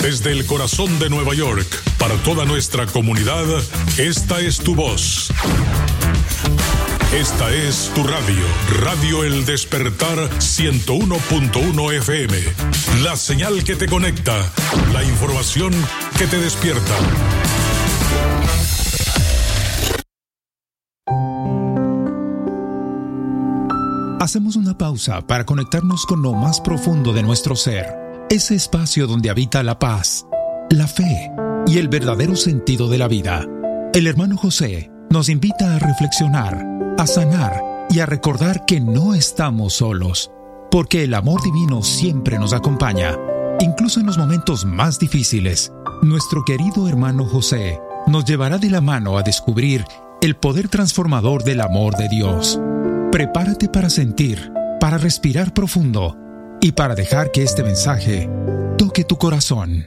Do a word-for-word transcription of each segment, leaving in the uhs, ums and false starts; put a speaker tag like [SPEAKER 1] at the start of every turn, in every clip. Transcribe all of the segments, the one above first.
[SPEAKER 1] Desde el corazón de Nueva York, para toda nuestra comunidad, esta es tu voz. Esta es tu radio, Radio El Despertar ciento uno punto uno F M. La señal que te conecta, la información que te despierta.
[SPEAKER 2] Hacemos una pausa para conectarnos con lo más profundo de nuestro ser, ese espacio donde habita la paz, la fe y el verdadero sentido de la vida. El hermano José nos invita a reflexionar, a sanar y a recordar que no estamos solos, porque el amor divino siempre nos acompaña, incluso en los momentos más difíciles. Nuestro querido hermano José nos llevará de la mano a descubrir el poder transformador del amor de Dios. Prepárate para sentir, para respirar profundo y para dejar que este mensaje toque tu corazón.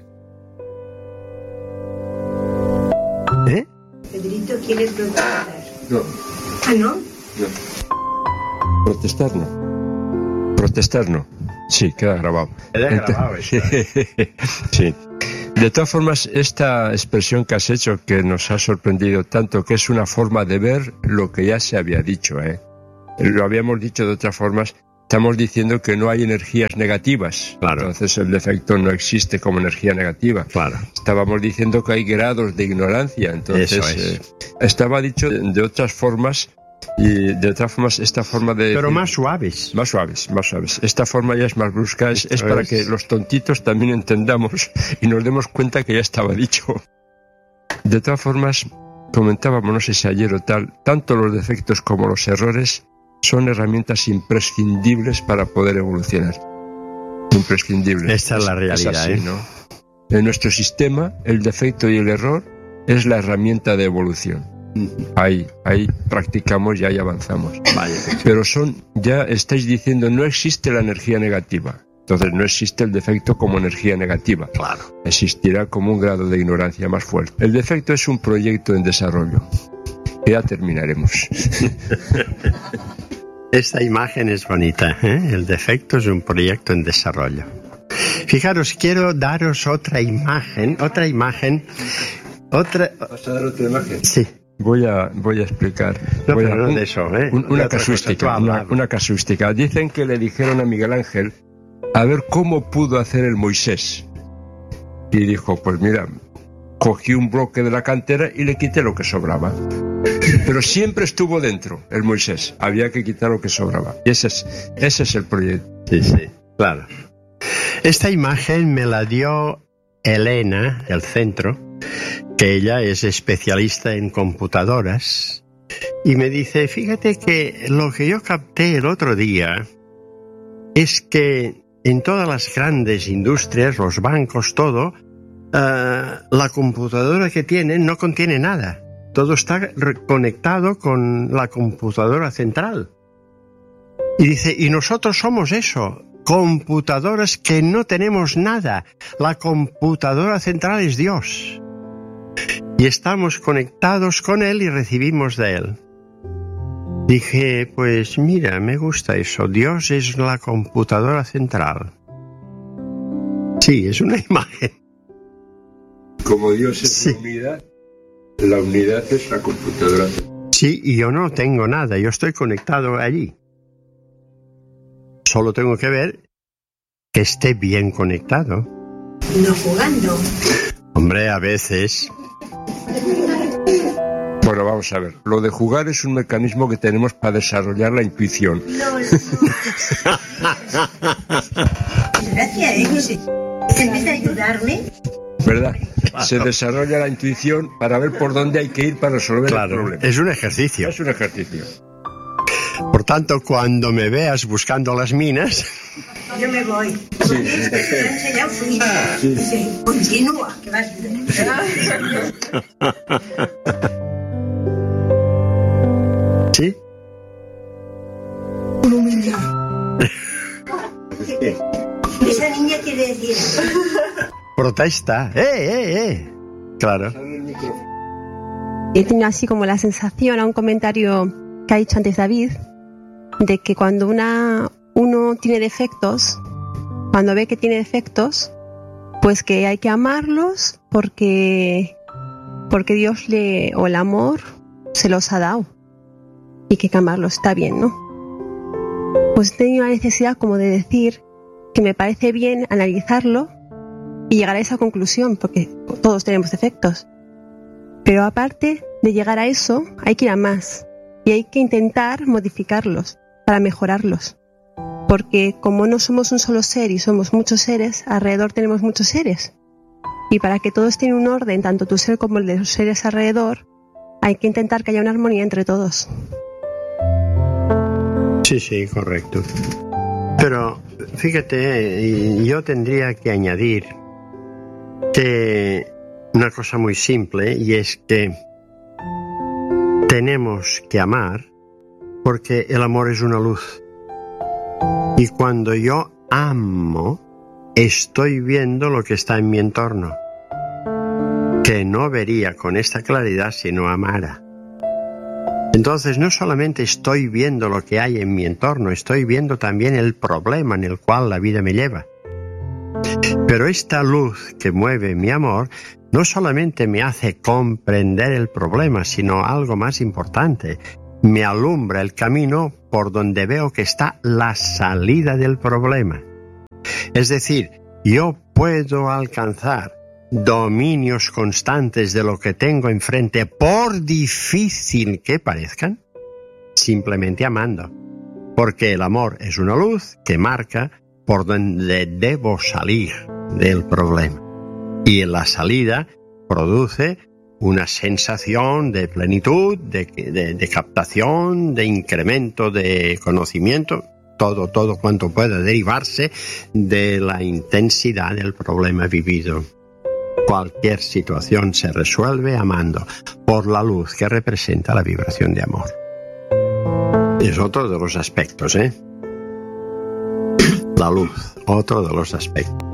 [SPEAKER 3] ¿Eh?
[SPEAKER 4] Pedrito, ¿quieres protestar?
[SPEAKER 3] No.
[SPEAKER 4] ¿Ah, no?
[SPEAKER 3] No. Protestar no. Protestar no. Sí, queda grabado.
[SPEAKER 5] Queda grabado eso.
[SPEAKER 3] Sí. De todas formas, esta expresión que has hecho, que nos ha sorprendido tanto, que es una forma de ver lo que ya se había dicho, ¿eh? Lo habíamos dicho de otras formas. Estamos diciendo que no hay energías negativas.
[SPEAKER 5] Claro.
[SPEAKER 3] Entonces el defecto no existe como energía negativa.
[SPEAKER 5] Claro.
[SPEAKER 3] Estábamos diciendo que hay grados de ignorancia. Entonces
[SPEAKER 5] Eso es.
[SPEAKER 3] eh, estaba dicho de, de otras formas, y de otras formas esta forma de...
[SPEAKER 5] Pero más suaves.
[SPEAKER 3] Más suaves, más suaves. Esta forma ya es más brusca. Es, es
[SPEAKER 5] Eso
[SPEAKER 3] para
[SPEAKER 5] es.
[SPEAKER 3] que los tontitos también entendamos y nos demos cuenta que ya estaba dicho. De todas formas, comentábamos, no sé si ayer o tal, tanto los defectos como los errores son herramientas imprescindibles para poder evolucionar. Imprescindibles.
[SPEAKER 5] Esta es la realidad,
[SPEAKER 3] es así,
[SPEAKER 5] ¿eh?
[SPEAKER 3] ¿no? En nuestro sistema, el defecto y el error es la herramienta de evolución. Ahí, ahí practicamos y ahí avanzamos.
[SPEAKER 5] Vaya.
[SPEAKER 3] Pero son, ya estáis diciendo, no existe la energía negativa. Entonces no existe el defecto como energía negativa.
[SPEAKER 5] Claro.
[SPEAKER 3] Existirá como un grado de ignorancia más fuerte. El defecto es un proyecto en desarrollo. Ya terminaremos.
[SPEAKER 5] Esta imagen es bonita, ¿eh? El defecto es un proyecto en desarrollo. Fijaros, quiero daros otra imagen, otra imagen, otra...
[SPEAKER 3] ¿Vas a dar otra imagen?
[SPEAKER 5] Sí.
[SPEAKER 3] Voy a, voy a explicar.
[SPEAKER 5] No,
[SPEAKER 3] voy
[SPEAKER 5] pero
[SPEAKER 3] a,
[SPEAKER 5] no
[SPEAKER 3] un,
[SPEAKER 5] de eso, ¿eh?
[SPEAKER 3] un, una,
[SPEAKER 5] otra
[SPEAKER 3] casuística,
[SPEAKER 5] cosa, tú
[SPEAKER 3] una,
[SPEAKER 5] habla.
[SPEAKER 3] una casuística. Dicen que le dijeron a Miguel Ángel a ver cómo pudo hacer el Moisés. Y dijo, pues mira, cogí un bloque de la cantera y le quité lo que sobraba. Pero siempre estuvo dentro el Moisés. Había que quitar lo que sobraba. Y ese es, ese es el proyecto.
[SPEAKER 5] Sí, sí, claro. Esta imagen me la dio Elena, del centro, que ella es especialista en computadoras, y me dice, fíjate que lo que yo capté el otro día es que en todas las grandes industrias, los bancos, todo, uh, la computadora que tienen no contiene nada. Todo está conectado con la computadora central. Y dice, y nosotros somos eso, computadoras que no tenemos nada. La computadora central es Dios. Y estamos conectados con Él y recibimos de Él. Dije, pues mira, me gusta eso. Dios es la computadora central. Sí, es una imagen.
[SPEAKER 3] Como Dios es
[SPEAKER 5] Sí.
[SPEAKER 3] la unidad, la unidad es la computadora.
[SPEAKER 5] Sí, y yo no tengo nada, yo estoy conectado allí. Solo tengo que ver que esté bien conectado.
[SPEAKER 4] No jugando.
[SPEAKER 5] Hombre, a veces...
[SPEAKER 3] Bueno, vamos a ver. Lo de jugar es un mecanismo que tenemos para desarrollar la intuición.
[SPEAKER 4] No, gracias, ¿eh? José. En vez de ayudarme...
[SPEAKER 3] ¿Verdad? Se desarrolla la intuición para ver por dónde hay que ir para resolver el
[SPEAKER 5] Claro,
[SPEAKER 3] problema.
[SPEAKER 5] es un ejercicio.
[SPEAKER 3] Es un ejercicio.
[SPEAKER 5] Por tanto, cuando me veas buscando las minas...
[SPEAKER 4] Yo me voy.
[SPEAKER 3] Sí.
[SPEAKER 4] Ya fui.
[SPEAKER 3] Sí.
[SPEAKER 4] Sí. Continúa, que vas bien.
[SPEAKER 5] ¿Sí?
[SPEAKER 4] Una humildad. Esa niña quiere decir...
[SPEAKER 5] Protesta. ¡Eh, eh, eh! Claro.
[SPEAKER 6] He tenido así como la sensación, a un comentario que ha dicho antes David, de que cuando una, uno tiene defectos, cuando ve que tiene defectos, pues que hay que amarlos porque, porque Dios le, o el amor se los ha dado y que hay que amarlos, está bien, ¿no? Pues tengo la necesidad como de decir que me parece bien analizarlo y llegar a esa conclusión, porque todos tenemos defectos. Pero aparte de llegar a eso, hay que ir a más y hay que intentar modificarlos para mejorarlos. Porque como no somos un solo ser y somos muchos seres, alrededor tenemos muchos seres. Y para que todo esté en un orden, tanto tu ser como el de los seres alrededor, hay que intentar que haya una armonía entre todos.
[SPEAKER 5] Sí, sí, correcto. Pero fíjate, yo tendría que añadir que una cosa muy simple, y es que tenemos que amar porque el amor es una luz. Y cuando yo amo, estoy viendo lo que está en mi entorno, que no vería con esta claridad si no amara. Entonces no solamente estoy viendo lo que hay en mi entorno, estoy viendo también el problema en el cual la vida me lleva. Pero esta luz que mueve mi amor no solamente me hace comprender el problema, sino algo más importante, me alumbra el camino por donde veo que está la salida del problema. Es decir, yo puedo alcanzar dominios constantes de lo que tengo enfrente, por difícil que parezcan, simplemente amando. Porque el amor es una luz que marca por donde debo salir del problema. Y la salida produce una sensación de plenitud, de, de, de captación, de incremento de conocimiento, todo, todo cuanto pueda derivarse de la intensidad del problema vivido. Cualquier situación se resuelve amando, por la luz que representa la vibración de amor. Es otro de los aspectos, ¿eh? La luz, otro de los aspectos.